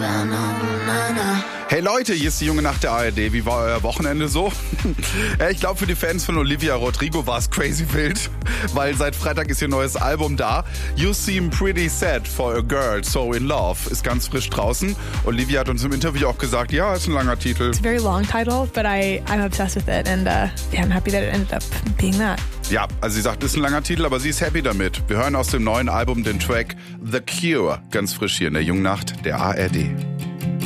Hey Leute, hier ist die junge Nacht der ARD. Wie war euer Wochenende so? Ich glaube, für die Fans von Olivia Rodrigo war es crazy wild, weil seit Freitag ist ihr neues Album da. You Seem Pretty Sad for a Girl So in Love ist ganz frisch draußen. Olivia hat uns im Interview auch gesagt, ja, ist ein langer Titel. It's a very long title, but I'm obsessed with it and I'm happy that it ended up being that. Ja, also sie sagt, ist ein langer Titel, aber sie ist happy damit. Wir hören aus dem neuen Album den Track The Cure, ganz frisch hier in der jungen Nacht der ARD.